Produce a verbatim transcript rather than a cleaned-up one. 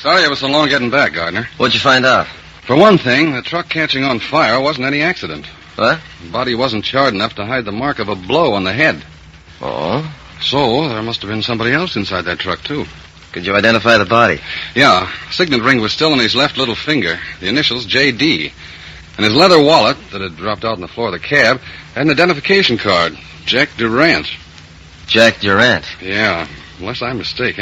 Sorry it was so long getting back, Gardner. What'd you find out? For one thing, the truck catching on fire wasn't any accident. What? The body wasn't charred enough to hide the mark of a blow on the head. Oh? So, there must have been somebody else inside that truck, too. Could you identify the body? Yeah. Signet ring was still on his left little finger. The initials J D. And his leather wallet, that had dropped out on the floor of the cab, had an identification card. Jack Durant. Jack Durant? Yeah. Unless I'm mistaken.